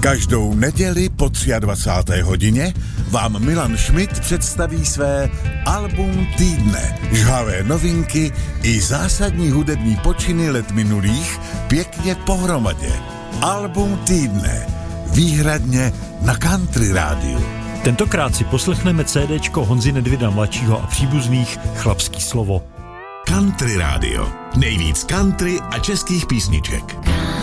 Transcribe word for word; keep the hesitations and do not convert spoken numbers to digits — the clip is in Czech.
Každou neděli po dvacáté třetí hodině vám Milan Schmidt představí své album týdne, žhavé novinky i zásadní hudební počiny let minulých pěkně pohromadě. Album týdne, výhradně na Country rádiu. Tentokrát si poslechneme CDčko Honzy Nedvěda mladšího a příbuzných Chlapský slovo. Country rádio, nejvíc country a českých písniček.